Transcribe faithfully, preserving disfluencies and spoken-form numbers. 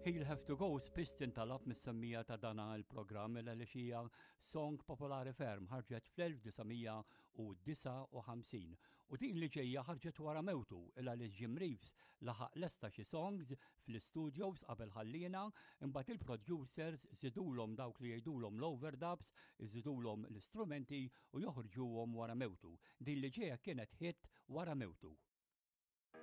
He'll Have to Go spiss tintalab mis-semmija ta' dana il-programm il għaliex hija song popolari ferm ħarġet fl-elf-tisa' u ħamsin u din li ġejja ħarġet wara mewtu il għaliex Jim Reeves laħaq lesta xi songs fl-studios qabel ħallina imbagħad il-producers żidulhom dawk li jgħidulhom l-overdubs, iżidulhom l-istrumenti u joħorġuhom wara mewtu. Din li ġejja kienet hit wara mewtu.